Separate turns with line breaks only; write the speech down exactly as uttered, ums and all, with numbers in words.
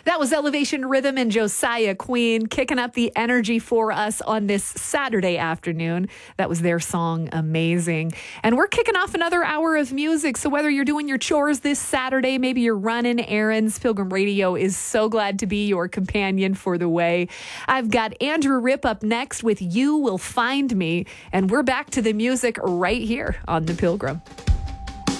That was Elevation Rhythm and Josiah Queen kicking up the energy for us on this Saturday afternoon. That was their song, Amazing. And we're kicking off another hour of music. So whether you're doing your chores this Saturday, maybe you're running errands, Pilgrim Radio is so glad to be your companion for the way. I've got Andrew Ripp up next with You Will Find Me. And we're back to the music right here on The Pilgrim.